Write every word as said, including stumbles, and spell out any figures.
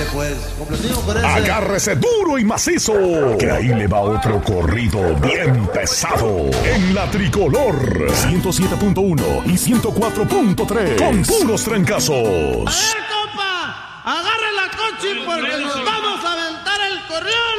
Ándale pues, complacido con ese. Agárrese duro y macizo, que ahí le va otro corrido bien pesado. En la Tricolor ciento siete punto uno y ciento cuatro punto tres. Con puros trancazos. A ver, compa, agarre la coche porque nos vamos a aventar el corrido.